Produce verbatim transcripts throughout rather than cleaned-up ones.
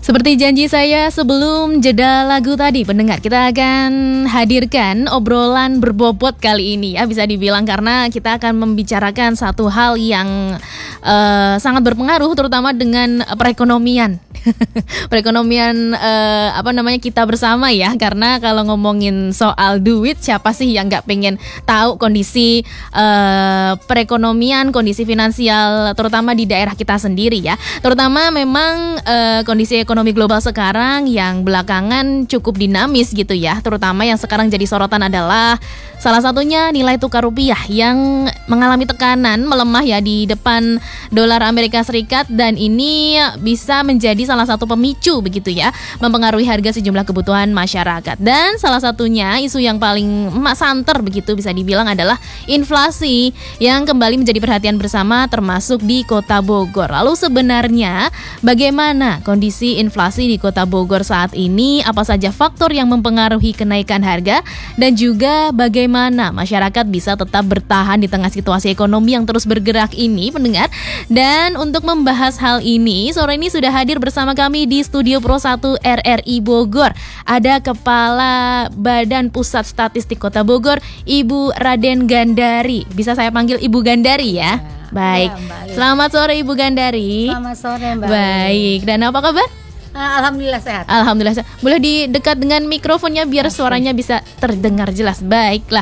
Seperti janji saya sebelum jeda lagu tadi, pendengar, kita akan hadirkan obrolan berbobot kali ini ya, bisa dibilang, karena kita akan membicarakan satu hal yang uh, sangat berpengaruh terutama dengan perekonomian. perekonomian uh, apa namanya kita bersama ya, karena kalau ngomongin soal duit, siapa sih yang nggak pengen tahu kondisi uh, perekonomian, kondisi finansial terutama di daerah kita sendiri ya, terutama memang uh, kondisi ekonomi global sekarang yang belakangan cukup dinamis gitu ya, terutama yang sekarang jadi sorotan adalah salah satunya nilai tukar rupiah yang mengalami tekanan melemah ya di depan dolar Amerika Serikat, dan ini bisa menjadi salah satu pemicu begitu ya, mempengaruhi harga sejumlah kebutuhan masyarakat. Dan salah satunya isu yang paling santer begitu bisa dibilang adalah inflasi yang kembali menjadi perhatian bersama termasuk di Kota Bogor. Lalu sebenarnya bagaimana kondisi inflasi di Kota Bogor saat ini? Apa saja faktor yang mempengaruhi kenaikan harga, dan juga bagaimana masyarakat bisa tetap bertahan di tengah situasi ekonomi yang terus bergerak ini, pendengar? Dan untuk membahas hal ini, sore ini sudah hadir bersama kami di Studio Pro satu R R I Bogor, ada Kepala Badan Pusat Statistik Kota Bogor, Ibu Raden Gandari. Bisa saya panggil Ibu Gandari ya? Ya. Baik. Ya, selamat sore Ibu Gandari. Selamat sore Mbak. Baik. Dan apa kabar? Alhamdulillah sehat. Alhamdulillah sehat. Boleh didekat dengan mikrofonnya biar suaranya bisa terdengar jelas. Baiklah.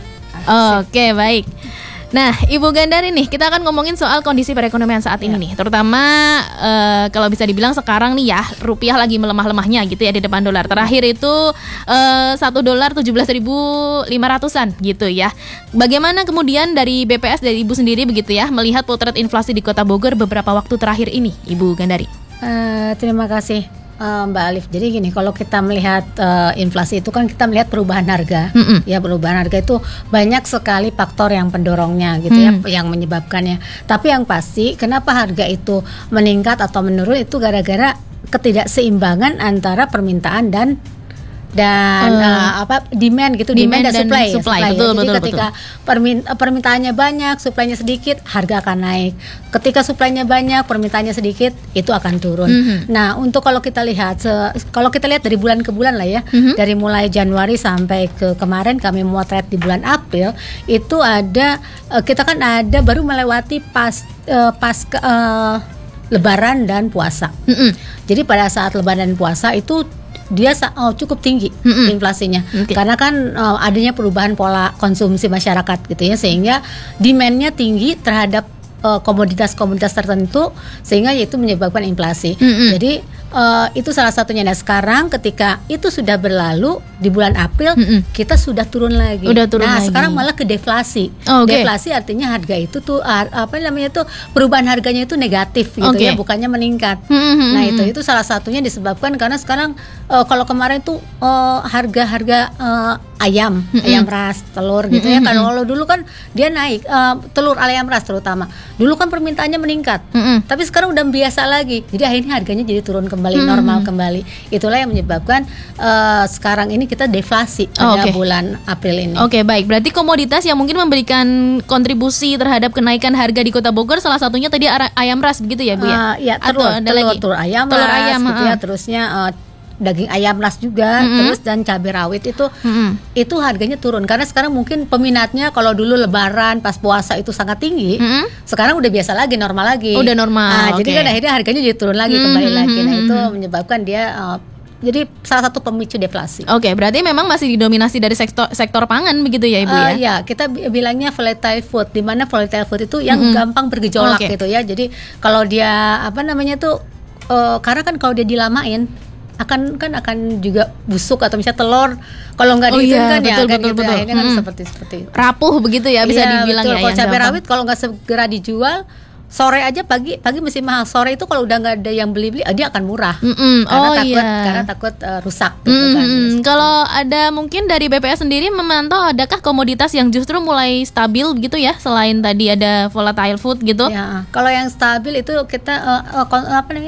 Oke, baik. Nah, Ibu Gandari nih, kita akan ngomongin soal kondisi perekonomian saat ini ya. nih, terutama uh, kalau bisa dibilang sekarang nih ya, rupiah lagi melemah-lemahnya gitu ya di depan dolar. Terakhir itu satu dolar tujuh belas ribu lima ratusan gitu ya. Bagaimana kemudian dari B P S, dari Ibu sendiri begitu ya, melihat potret inflasi di Kota Bogor beberapa waktu terakhir ini, Ibu Gandari? Uh, terima kasih. Uh, Mbak Alif, jadi gini, kalau kita melihat uh, inflasi itu kan kita melihat perubahan harga, mm-mm. ya perubahan harga itu banyak sekali faktor yang pendorongnya gitu mm. ya, yang menyebabkannya. Tapi yang pasti, kenapa harga itu meningkat atau menurun itu gara-gara ketidakseimbangan antara permintaan dan dan uh, uh, apa demand gitu, demand, demand dan, dan supply, supply, supply betul, ya. Jadi betul, ketika permin- permintaannya banyak, supply-nya sedikit, harga akan naik. Ketika supply-nya banyak, permintaannya sedikit, itu akan turun. Mm-hmm. Nah, untuk kalau kita lihat se- kalau kita lihat dari bulan ke bulan lah ya, mm-hmm. dari mulai Januari sampai ke kemarin kami motret di bulan April, itu ada uh, kita kan ada baru melewati pas uh, pas uh, Lebaran dan puasa. Mm-hmm. Jadi pada saat Lebaran dan puasa itu dia oh, cukup tinggi mm-hmm. inflasinya, okay. karena kan uh, adanya perubahan pola konsumsi masyarakat gitu ya, sehingga demand-nya tinggi terhadap uh, komoditas-komoditas tertentu, sehingga itu menyebabkan inflasi. Mm-hmm. Jadi uh, itu salah satunya. Nah, sekarang ketika itu sudah berlalu di bulan April, mm-hmm. kita sudah turun lagi. Udah turun nah lagi. Sekarang malah ke deflasi. Oh, okay. Deflasi artinya harga itu tuh apa namanya tuh perubahan harganya itu negatif gitu okay. ya, bukannya meningkat. Mm-hmm. Nah itu itu salah satunya disebabkan karena sekarang uh, kalau kemarin tuh uh, harga-harga uh, ayam, mm-hmm. ayam ras, telur gitu mm-hmm. ya. Kalau dulu kan dia naik, uh, telur ayam ras terutama. Dulu kan permintaannya meningkat, mm-hmm. tapi sekarang udah biasa lagi. Jadi akhirnya harganya jadi turun kembali, mm-hmm. normal kembali. Itulah yang menyebabkan uh, sekarang ini kita deflasi pada oh, okay. bulan April ini. Oke, okay, baik. Berarti komoditas yang mungkin memberikan kontribusi terhadap kenaikan harga di Kota Bogor salah satunya tadi ayam ras begitu ya, Bu ya? Uh, ya, telur, atau ada telur, lagi? telur ayam telur ras ayam, gitu uh. ya, terusnya uh, daging ayam ras juga, mm-hmm. terus dan cabai rawit itu mm-hmm. itu harganya turun karena sekarang mungkin peminatnya kalau dulu Lebaran pas puasa itu sangat tinggi, mm-hmm. sekarang udah biasa lagi, normal lagi. Udah normal. Nah, okay. jadi kan akhirnya harganya jadi turun lagi, mm-hmm. kembali lagi. Nah, itu menyebabkan dia uh, jadi salah satu pemicu deflasi. Oke, okay, berarti memang masih didominasi dari sektor sektor pangan begitu ya, Ibu uh, ya? Ya, kita bilangnya volatile food, di mana volatile food itu yang mm-hmm. gampang bergejolak okay. gitu ya. Jadi kalau dia apa namanya tuh uh, karena kan kalau dia dilamain akan kan akan juga busuk atau misalnya telur kalau nggak oh dihitung iya, kan betul, ya kan betul, gitu betul. akhirnya kan hmm. seperti seperti rapuh begitu ya bisa iya, dibilang betul. ya. Kalau cabai rawit kalau nggak segera dijual sore aja pagi pagi masih mahal, sore itu kalau udah nggak ada yang beli-beli dia akan murah. Mm-mm. karena oh takut iya karena takut uh, rusak gitu mm-hmm. kan. Kalau ada mungkin dari B P S sendiri memantau adakah komoditas yang justru mulai stabil gitu ya selain tadi ada volatile food gitu? Ya, kalau yang stabil itu kita uh, uh, apa namanya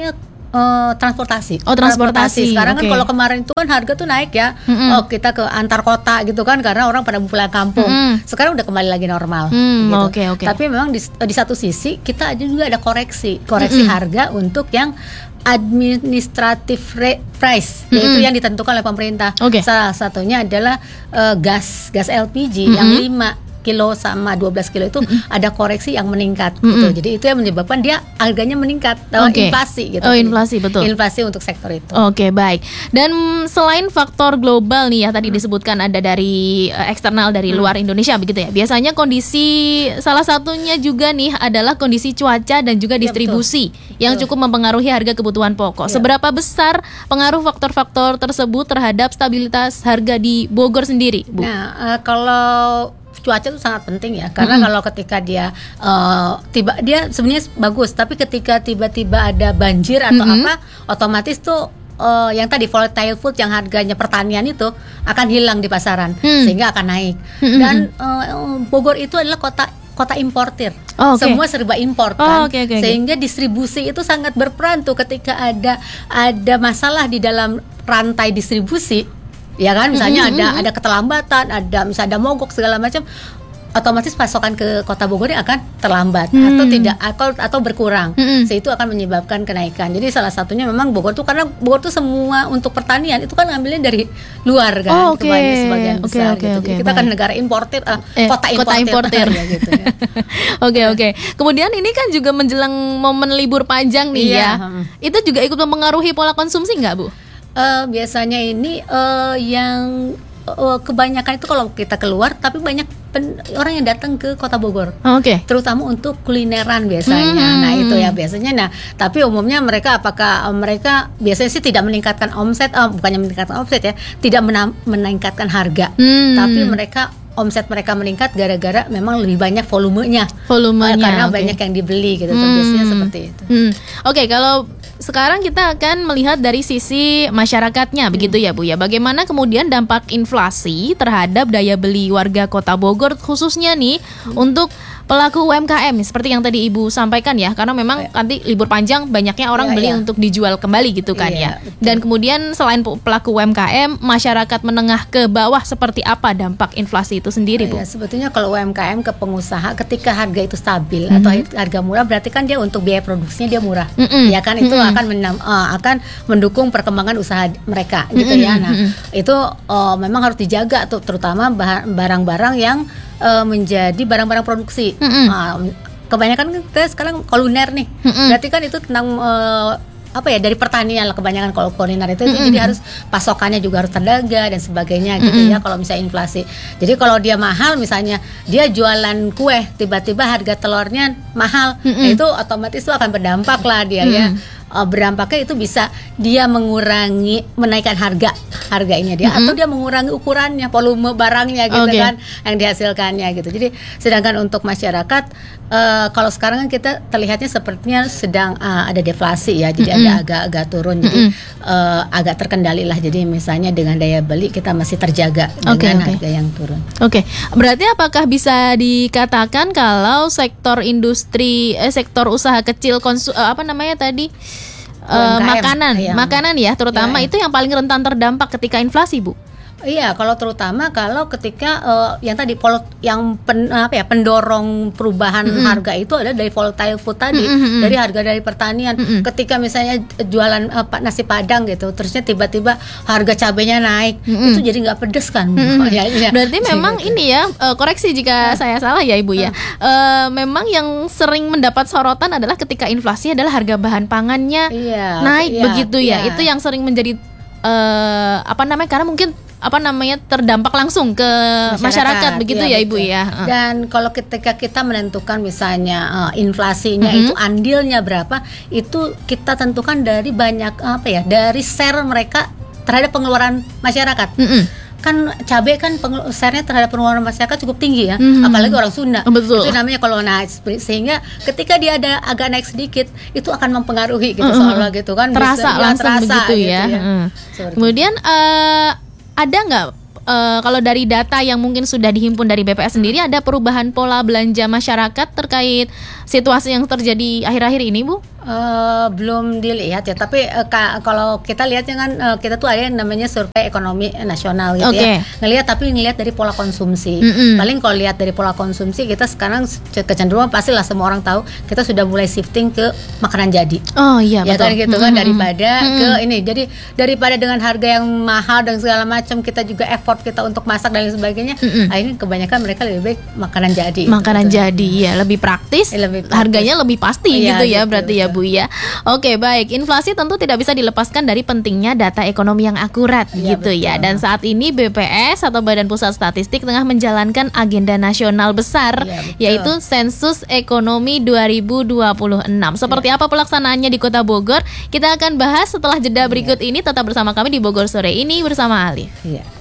Uh, transportasi. Oh, transportasi. Sekarang okay. kan kalau kemarin itu kan harga tuh naik ya. Mm-hmm. Oh, kita ke antar kota gitu kan karena orang pada pulang kampung. Mm-hmm. Sekarang udah kembali lagi normal. Mm, gitu. okay, okay. Tapi memang di, di satu sisi kita ada juga ada koreksi, koreksi mm-hmm. harga untuk yang administrative rate price, mm-hmm. yaitu yang ditentukan oleh pemerintah. Okay. Salah satunya adalah uh, gas, gas L P G mm-hmm. yang lima kilo sama dua belas kilo itu mm-hmm. ada koreksi yang meningkat mm-hmm. gitu. Jadi itu yang menyebabkan dia harganya meningkat, okay. inflasi gitu. Oh, inflasi betul. Inflasi untuk sektor itu. Oke, okay, baik. Dan selain faktor global nih ya tadi hmm. disebutkan ada dari uh, eksternal dari hmm. luar Indonesia begitu ya. Biasanya kondisi salah satunya juga nih adalah kondisi cuaca dan juga distribusi ya, yang betul. cukup mempengaruhi harga kebutuhan pokok. Ya. Seberapa besar pengaruh faktor-faktor tersebut terhadap stabilitas harga di Bogor sendiri, Bu? Nah, uh, kalau cuaca itu sangat penting ya, karena mm-hmm. kalau ketika dia uh, tiba dia sebenarnya bagus, tapi ketika tiba-tiba ada banjir atau mm-hmm. apa, otomatis tuh uh, yang tadi volatile food yang harganya pertanian itu akan hilang di pasaran, mm. sehingga akan naik. Mm-hmm. Dan uh, Bogor itu adalah kota kota importir, oh, okay. semua serba impor kan, oh, okay, okay, sehingga okay. distribusi itu sangat berperan tuh ketika ada ada masalah di dalam rantai distribusi. Ya kan, misalnya mm-hmm. ada ada keterlambatan, ada misalnya ada mogok segala macam, otomatis pasokan ke Kota Bogor akan terlambat mm. atau tidak atau atau berkurang. Mm-hmm. So, itu akan menyebabkan kenaikan. Jadi salah satunya memang Bogor tuh karena Bogor tuh semua untuk pertanian itu kan ngambilnya dari luar kan, oh, okay. kebanyakan sebagian besar okay, okay, gitu. Okay, Jadi kita baik. kan negara importir, uh, eh, kota importir, kota importir. ya, gitu ya. Oke oke. Kemudian ini kan juga menjelang momen libur panjang nih iya. ya. Itu juga ikut mempengaruhi pola konsumsi nggak, Bu? Uh, biasanya ini uh, yang uh, kebanyakan itu kalau kita keluar, tapi banyak pen, orang yang datang ke Kota Bogor, oh, okay. terutama untuk kulineran biasanya. Hmm. Nah itu ya biasanya. Nah tapi umumnya mereka apakah uh, mereka biasanya sih tidak meningkatkan omset, uh, bukannya meningkatkan omset ya, tidak mena- meningkatkan harga, hmm. tapi mereka omset mereka meningkat gara-gara memang lebih banyak volumenya, volumenya uh, karena okay. banyak yang dibeli gitu. Hmm. Biasanya seperti itu. Hmm. Oke, okay, kalau sekarang kita akan melihat dari sisi masyarakatnya, hmm. begitu ya Bu ya. Bagaimana kemudian dampak inflasi terhadap daya beli warga Kota Bogor khususnya nih hmm. untuk pelaku U M K M seperti yang tadi Ibu sampaikan ya, karena memang ya. nanti libur panjang banyaknya orang ya, beli ya. untuk dijual kembali gitu kan ya, ya. Dan kemudian selain pelaku U M K M, masyarakat menengah ke bawah seperti apa dampak inflasi itu sendiri Bu? Ya, sebetulnya kalau U M K M ke pengusaha ketika harga itu stabil mm-hmm. atau harga murah berarti kan dia untuk biaya produksinya dia murah, mm-hmm. ya kan itu mm-hmm. akan menam, uh, akan mendukung perkembangan usaha mereka gitu mm-hmm. ya. Nah mm-hmm. itu uh, memang harus dijaga tuh, terutama barang-barang yang uh, menjadi barang-barang produksi. Mm-hmm. Uh, kebanyakan kita sekarang kuliner nih, mm-hmm. berarti kan itu tentang uh, apa ya, dari pertanian lah kebanyakan kalau kuliner itu, mm-hmm. jadi harus pasokannya juga harus terjaga dan sebagainya gitu mm-hmm. ya kalau misalnya inflasi. Jadi kalau dia mahal misalnya dia jualan kue tiba-tiba harga telurnya mahal, mm-hmm. nah itu otomatis itu akan berdampak lah dia mm-hmm. ya. Uh, berdampaknya itu bisa dia mengurangi menaikkan harga harganya dia mm-hmm. atau dia mengurangi ukurannya, volume barangnya gitu okay. kan yang dihasilkannya gitu. Jadi sedangkan untuk masyarakat uh, kalau sekarang kan kita terlihatnya sepertinya sedang uh, ada deflasi ya, jadi mm-hmm. ada agak-agak turun, jadi mm-hmm. uh, agak terkendali lah. Jadi misalnya dengan daya beli kita masih terjaga okay, dengan okay. harga yang turun. Oke, okay. Berarti apakah bisa dikatakan kalau sektor industri, eh, sektor usaha kecil konsu, uh, apa namanya tadi? Uh, makanan, ya. makanan ya, terutama ya, ya. itu yang paling rentan terdampak ketika inflasi, Bu. Iya, kalau terutama kalau ketika uh, yang tadi pol- yang pen, apa ya pendorong perubahan mm-hmm. harga itu ada dari volatile food tadi, mm-hmm. dari harga dari pertanian. Mm-hmm. Ketika misalnya jualan uh, nasi padang gitu, terusnya tiba-tiba harga cabenya naik, mm-hmm. itu jadi nggak pedes kan? Mm-hmm. ya, ya. Berarti memang gitu. Ini ya, uh, koreksi jika uh. saya salah ya Ibu ya. Uh. Uh, memang yang sering mendapat sorotan adalah ketika inflasi adalah harga bahan pangannya iya, naik iya, begitu ya. Iya. Itu yang sering menjadi uh, apa namanya? Karena mungkin apa namanya terdampak langsung ke masyarakat, masyarakat begitu ya, ya Ibu ya. Dan kalau ketika kita menentukan misalnya uh, inflasinya mm-hmm. itu andilnya berapa, itu kita tentukan dari banyak apa ya, dari share mereka terhadap pengeluaran masyarakat. Mm-hmm. Kan cabai kan pengel- share-nya terhadap pengeluaran masyarakat cukup tinggi ya, mm-hmm. apalagi orang Sunda. Betul. Itu namanya kalau naik, sehingga ketika dia ada agak naik sedikit itu akan mempengaruhi gitu, mm-hmm. soalnya gitu kan. Terasa bisa, langsung terasa, begitu gitu ya. ya. Mm. Kemudian uh, ada nggak uh, kalau dari data yang mungkin sudah dihimpun dari B P S sendiri, ada perubahan pola belanja masyarakat terkait situasi yang terjadi akhir-akhir ini, Bu? Uh, belum dilihat ya, tapi uh, ka, kalau kita lihatnya kan uh, kita tuh ada yang namanya survei ekonomi nasional gitu okay. ya. Ngelihat tapi ngelihat dari pola konsumsi. Mm-mm. Paling kalau lihat dari pola konsumsi kita sekarang kecenderungan pastilah semua orang tahu kita sudah mulai shifting ke makanan jadi. Oh iya ya betul. kan gitu kan Mm-mm. daripada Mm-mm. ke ini. Jadi daripada dengan harga yang mahal dan segala macam kita juga effort kita untuk masak dan lain sebagainya. Mm-mm. Akhirnya kebanyakan mereka lebih baik makanan jadi. Makanan gitu. jadi ya lebih praktis, Ya, lebih praktis. harganya lebih pasti Iya, gitu ya gitu, berarti ya Bu ya. Oke baik, inflasi tentu tidak bisa dilepaskan dari pentingnya data ekonomi yang akurat Iya, gitu ya. betul. Dan saat ini B P S atau Badan Pusat Statistik tengah menjalankan agenda nasional besar Iya, betul. yaitu Sensus Ekonomi dua ribu dua puluh enam. Seperti apa pelaksanaannya di Kota Bogor? Kita akan bahas setelah jeda berikut ini. Tetap bersama kami di Bogor Sore ini bersama Alif. Iya.